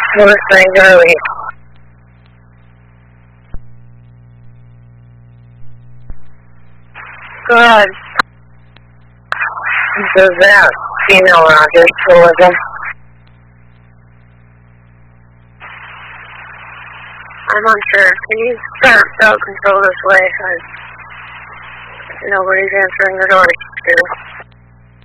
What was saying early? Good. Does that female Rogers still with him? I'm unsure. Can you transfer control this way? Nobody's answering the door.